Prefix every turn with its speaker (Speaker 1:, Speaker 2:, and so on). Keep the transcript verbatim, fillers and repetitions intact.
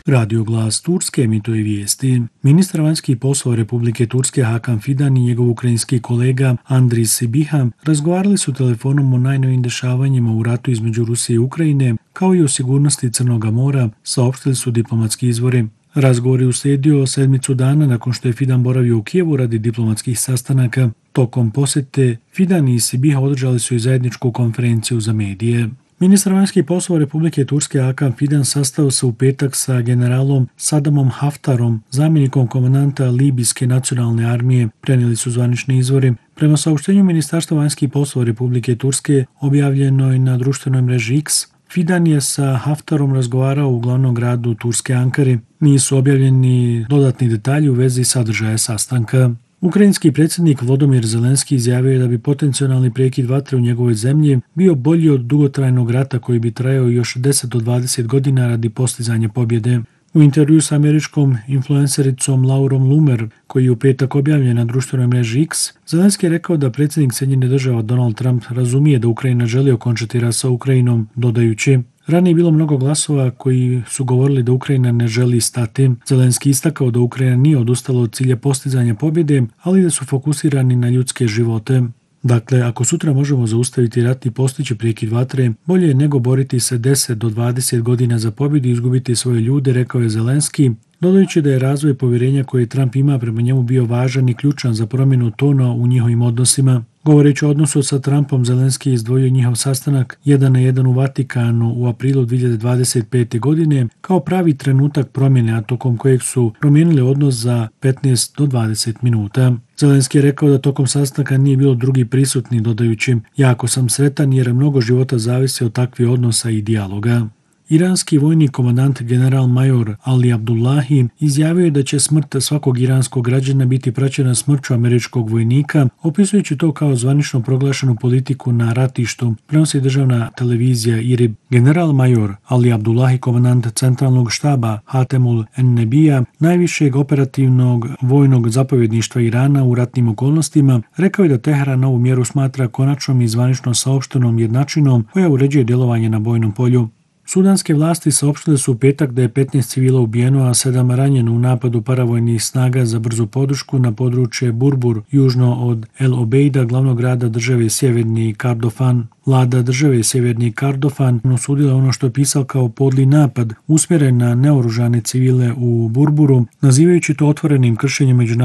Speaker 1: Radio Glas Turske emituje vijesti. Ministar vanjskih poslova Republike Turske Hakan Fidan i njegov ukrajinski kolega Andris Sibiha razgovarali su telefonom o najnovijim dešavanjima u ratu između Rusije i Ukrajine, kao i o sigurnosti Crnog mora, saopštili su diplomatski izvori. Razgovor je uslijedio sedmicu dana nakon što je Fidan boravio u Kijevu radi diplomatskih sastanaka. Tokom posjete Fidan i Sibiha održali su i zajedničku konferenciju za medije. Ministar vanjskih poslova Republike Turske Hakan Fidan sastao se u petak sa generalom Sadamom Haftarom, zamjenikom komandanta Libijske nacionalne armije, prenijeli su zvanični izvori. Prema saopštenju Ministarstva vanjskih poslova Republike Turske objavljenoj na društvenoj mreži X, Fidan je sa Haftarom razgovarao u glavnom gradu Turske Ankari. Nisu objavljeni dodatni detalji u vezi sadržaja sastanka. Ukrajinski predsjednik Volodymyr Zelenski izjavio je da bi potencijalni prekid vatre u njegovoj zemlji bio bolji od dugotrajnog rata koji bi trajao još deset do dvadeset godina radi postizanja pobjede. U intervju s američkom influencericom Laurom Loomer, koji je u petak objavljen na društvenoj mreži X, Zelenski je rekao da predsjednik Sjedinjenih Država Donald Trump razumije da Ukrajina želi okončati rat sa Ukrajinom, dodajući: ranije je bilo mnogo glasova koji su govorili da Ukrajina ne želi stati. Zelenski istakao da Ukrajina nije odustala od cilja postizanja pobjede, ali da su fokusirani na ljudske živote. Dakle, ako sutra možemo zaustaviti rat i postići prekid vatre, bolje je nego boriti se deset do dvadeset godina za pobjedu i izgubiti svoje ljude, rekao je Zelenski, dodajući da je razvoj povjerenja koje Trump ima prema njemu bio važan i ključan za promjenu tona u njihovim odnosima. Govoreći o odnosu sa Trumpom, Zelenski je izdvojio njihov sastanak jedan na jedan u Vatikanu u aprilu dvije tisuće dvadeset pete. godine kao pravi trenutak promjene, a tokom kojeg su promijenili odnos za petnaest do dvadeset minuta. Zelenski je rekao da tokom sastanka nije bilo drugi prisutni, dodajući: jako sam sretan jer mnogo života zavisi od takvih odnosa i dijaloga. Iranski vojni komandant general major Ali Abdullahi izjavio je da će smrt svakog iranskog građana biti praćena smrću američkog vojnika, opisujući to kao zvanično proglašenu politiku na ratištu, prenosi državna televizija I R I B. General major Ali Abdullahi, komandant centralnog štaba Hatemul Ennebija, najvišeg operativnog vojnog zapovjedništva Irana u ratnim okolnostima, rekao je da Teheran ovu mjeru smatra konačnom i zvanično saopštenom jednačinom koja uređuje djelovanje na bojnom polju. Sudanske vlasti saopštile su u petak da je petnaest civila ubijeno, a sedam ranjeno u napadu paravojnih snaga za brzu podršku na područje Burbur, južno od El Obeida, glavnog grada države Sjeverni Kordofan. Vlada države Sjeverni Kordofan osudila ono što je pisao kao podli napad usmjeren na neoružane civile u Burburu, nazivajući to otvorenim kršenjem međunarodnog